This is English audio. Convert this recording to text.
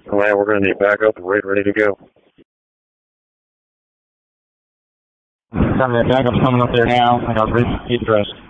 Oh, man, we're going to need backup and ready to go. Backup's coming up there now. I got repeat address.